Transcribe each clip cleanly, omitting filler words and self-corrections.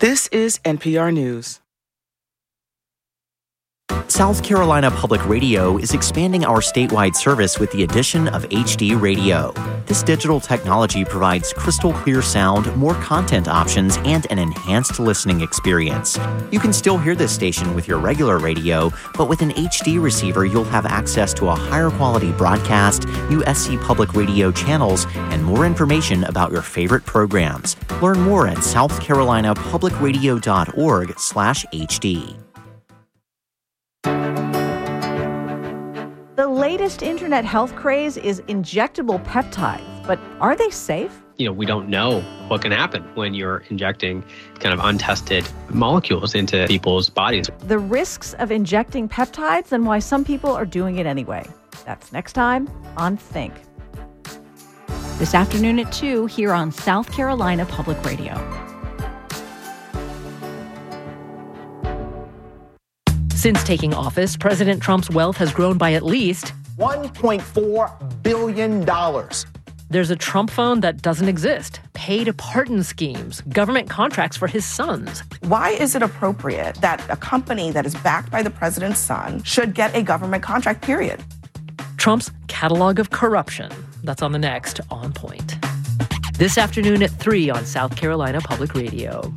This is NPR News. South Carolina Public Radio is expanding our statewide service with the addition of HD Radio. This digital technology provides crystal clear sound, more content options, and an enhanced listening experience. You can still hear this station with your regular radio, but with an HD receiver, you'll have access to a higher quality broadcast, new SC Public Radio channels, and more information about your favorite programs. Learn more at southcarolinapublicradio.org/HD. The latest internet health craze is injectable peptides, but are they safe? We don't know what can happen when you're injecting kind of untested molecules into people's bodies. The risks of injecting peptides and why some people are doing it anyway. That's next time on Think. This afternoon at 2 here on South Carolina Public Radio. Since taking office, President Trump's wealth has grown by at least $1.4 billion. There's a Trump phone that doesn't exist, paid pardon schemes, government contracts for his sons. Why is it appropriate that a company that is backed by the president's son should get a government contract, period? Trump's catalog of corruption. That's on the next On Point. This afternoon at 3 on South Carolina Public Radio.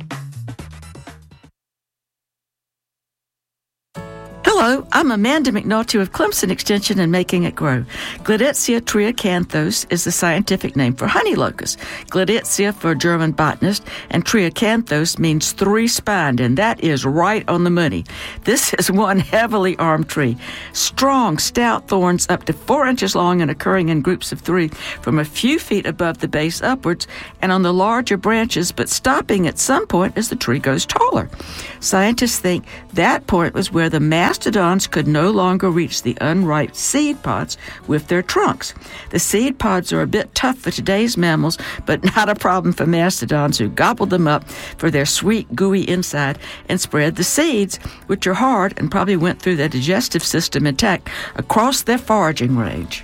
Hello, I'm Amanda McNulty of Clemson Extension and Making It Grow. Gleditsia triacanthos is the scientific name for honey locust. Gleditsia for a German botanist, and triacanthos means three-spined, and that is right on the money. This is one heavily armed tree. Strong, stout thorns up to 4 inches long and occurring in groups of 3 from a few feet above the base upwards and on the larger branches, but stopping at some point as the tree goes taller. Scientists think that point was where the mastodons could no longer reach the unripe seed pods with their trunks. The seed pods are a bit tough for today's mammals, but not a problem for mastodons, who gobbled them up for their sweet, gooey inside and spread the seeds, which are hard and probably went through their digestive system intact, across their foraging range.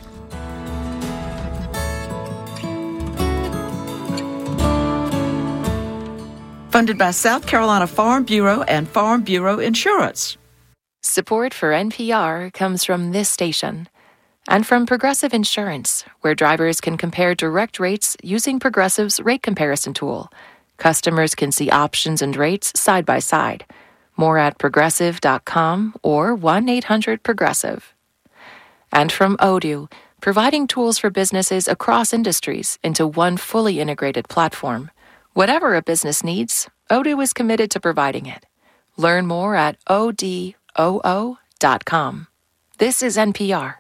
Funded by South Carolina Farm Bureau and Farm Bureau Insurance. Support for NPR comes from this station and from Progressive Insurance, where drivers can compare direct rates using Progressive's rate comparison tool. Customers can see options and rates side by side. More at progressive.com or 1-800-PROGRESSIVE. And from Odoo, providing tools for businesses across industries into one fully integrated platform. Whatever a business needs, Odoo is committed to providing it. Learn more at odoo.com. This is NPR.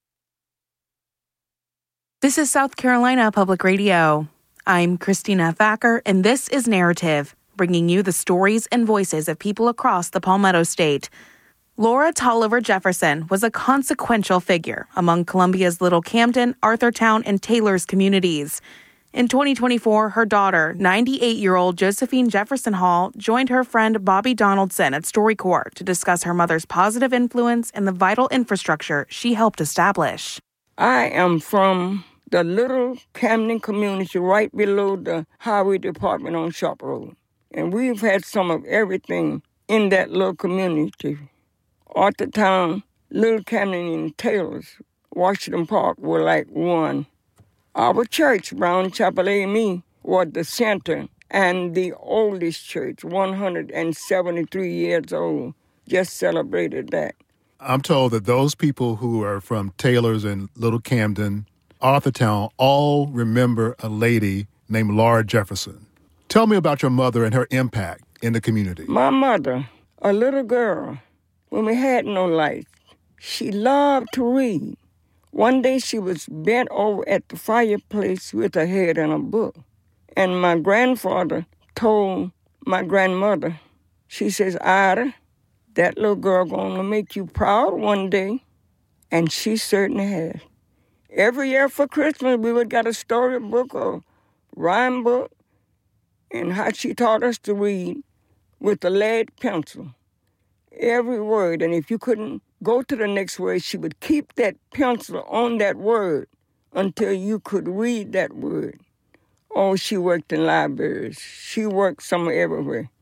This is South Carolina Public Radio. I'm Christina Thacker, and this is Narrative, bringing you the stories and voices of people across the Palmetto State. Laura Tolliver Jefferson was a consequential figure among Columbia's Little Camden, Arthurtown, and Taylor's communities. In 2024, her daughter, 98-year-old Josephine Jefferson Hall, joined her friend Bobby Donaldson at StoryCorps to discuss her mother's positive influence and the vital infrastructure she helped establish. I am from the Little Camden community right below the Highway Department on Sharp Road. And we've had some of everything in that little community. Arthurtown, Little Camden, and Taylor's, Washington Park were like one. Our church, Brown Chapel AME, was the center and the oldest church, 173 years old. Just celebrated that. I'm told that those people who are from Taylor's and Little Camden, Arthurtown, all remember a lady named Laura Jefferson. Tell me about your mother and her impact in the community. My mother, a little girl, when we had no lights, she loved to read. One day she was bent over at the fireplace with her head in a book. And my grandfather told my grandmother, she says, Ida, that little girl gonna make you proud one day. And she certainly has. Every year for Christmas, we would get a storybook or rhyme book, and how she taught us to read with a lead pencil. Every word, and if you couldn't go to the next word, she would keep that pencil on that word until you could read that word. Oh, she worked in libraries. She worked somewhere everywhere.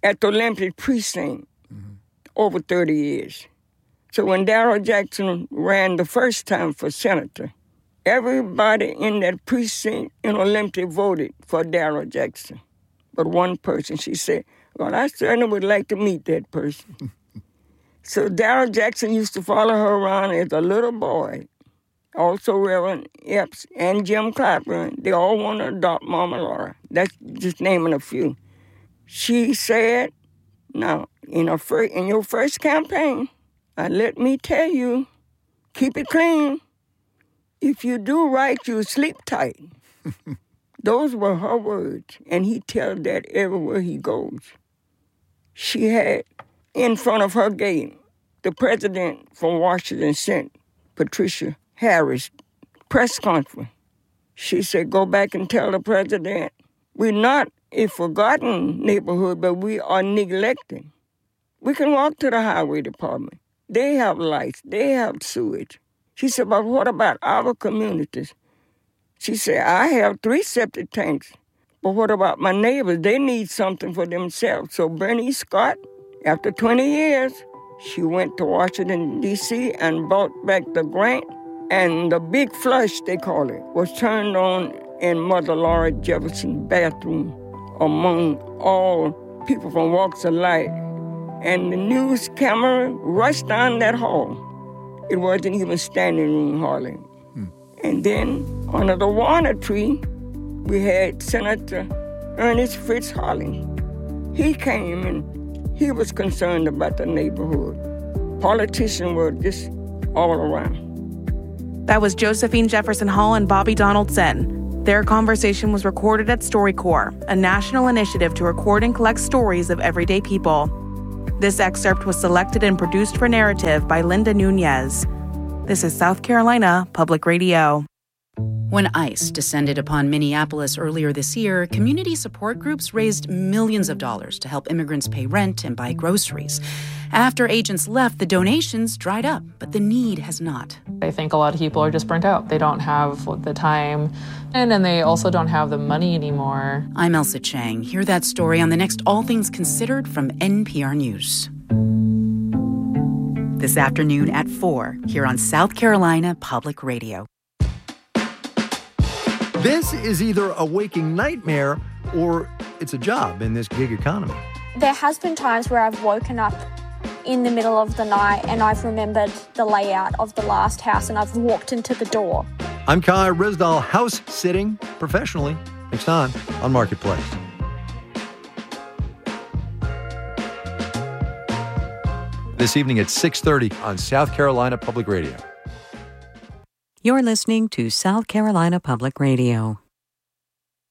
at the Olympic precinct over 30 years. So when Darrell Jackson ran the first time for senator, everybody in that precinct in Olympia voted for Darrell Jackson. But one person, she said, well, I certainly would like to meet that person. So Darrell Jackson used to follow her around as a little boy. Also Reverend Epps and Jim Clapper, they all want to adopt Mama Laura. That's just naming a few. She said, now, in your first campaign, let me tell you, keep it clean. If you do right, you'll sleep tight. Those were her words, and he tells that everywhere he goes. She had in front of her gate the president from Washington sent Patricia Harris press conference. She said, go back and tell the president, we're not a forgotten neighborhood, but we are neglected. We can walk to the highway department. They have lights. They have sewage. She said, but what about our communities? She said, I have 3 septic tanks. But what about my neighbors? They need something for themselves. So Bernice Scott, after 20 years, she went to Washington, D.C. and brought back the grant. And the big flush, they call it, was turned on in Mother Laura Jefferson's bathroom among all people from walks of life. And the news camera rushed down that hall. It wasn't even standing room hardly. And then under the walnut tree, we had Senator Ernest Fritz Harling. He came and he was concerned about the neighborhood. Politicians were just all around. That was Josephine Jefferson Hall and Bobby Donaldson. Their conversation was recorded at StoryCorps, a national initiative to record and collect stories of everyday people. This excerpt was selected and produced for Narrative by Linda Nunez. This is South Carolina Public Radio. When ICE descended upon Minneapolis earlier this year, community support groups raised millions of dollars to help immigrants pay rent and buy groceries. After agents left, the donations dried up, but the need has not. I think a lot of people are just burnt out. They don't have the time, and they also don't have the money anymore. I'm Elsa Chang. Hear that story on the next All Things Considered from NPR News. This afternoon at 4, here on South Carolina Public Radio. This is either a waking nightmare or it's a job in this gig economy. There has been times where I've woken up in the middle of the night and I've remembered the layout of the last house and I've walked into the door. I'm Kai Rizdal, house sitting professionally. Next time on Marketplace. This evening at 6:30 on South Carolina Public Radio. You're listening to South Carolina Public Radio.